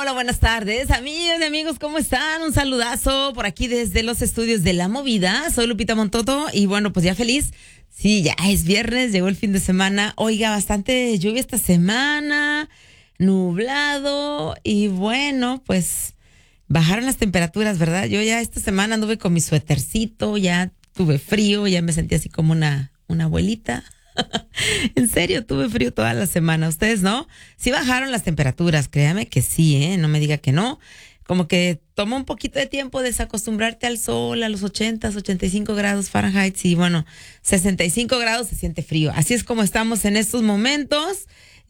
Hola, buenas tardes, amigas y amigos, ¿cómo están? Un saludazo por aquí desde los estudios de La Movida. Soy Lupita Montoto y bueno, pues ya feliz. Sí, ya es viernes, llegó el fin de semana. Oiga, bastante lluvia esta semana, nublado y bueno, pues bajaron las temperaturas, ¿verdad? Yo ya esta semana anduve con mi suétercito, ya tuve frío, ya me sentí así como una abuelita. En serio, tuve frío toda la semana. ¿Ustedes no? Sí bajaron las temperaturas, créame que sí, ¿eh? No me diga que no. Como que toma un poquito de tiempo desacostumbrarte al sol, a los 85 grados Fahrenheit y bueno, 65 grados se siente frío. Así es como estamos en estos momentos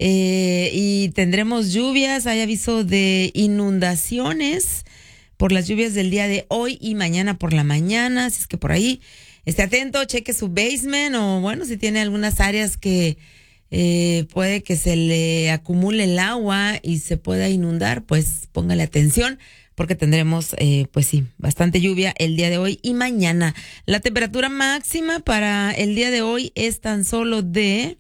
y tendremos lluvias. Hay aviso de inundaciones por las lluvias del día de hoy y mañana por la mañana. Así es que por ahí esté atento, cheque su basement o bueno, si tiene algunas áreas que puede que se le acumule el agua y se pueda inundar, pues póngale atención porque tendremos, pues sí, bastante lluvia el día de hoy y mañana. La temperatura máxima para el día de hoy es tan solo de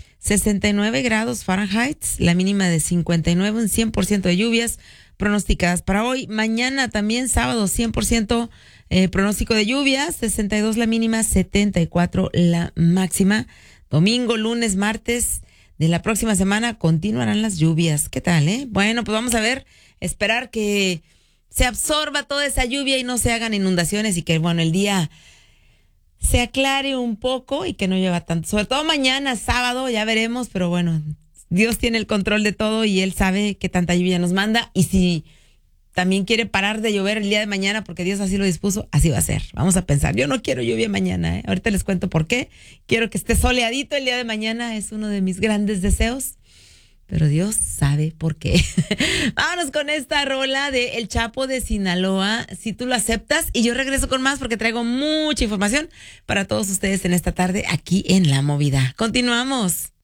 69 grados Fahrenheit, la mínima de 59, un 100% de lluvias pronosticadas para hoy. Mañana también, sábado, 100% pronóstico de lluvias, 62 la mínima, 74 la máxima. Domingo, lunes, martes de la próxima semana continuarán las lluvias. ¿Qué tal, Bueno, pues vamos a ver, esperar que se absorba toda esa lluvia y no se hagan inundaciones y que, bueno, el día se aclare un poco y que no llueva tanto. Sobre todo mañana, sábado, ya veremos, pero bueno, Dios tiene el control de todo y Él sabe qué tanta lluvia nos manda y si también quiere parar de llover el día de mañana porque Dios así lo dispuso, así va a ser. Vamos a pensar, yo no quiero lluvia mañana, Ahorita les cuento por qué. Quiero que esté soleadito el día de mañana, es uno de mis grandes deseos, pero Dios sabe por qué. Vámonos con esta rola de El Chapo de Sinaloa, si tú lo aceptas, y yo regreso con más porque traigo mucha información para todos ustedes en esta tarde aquí en La Movida. Continuamos.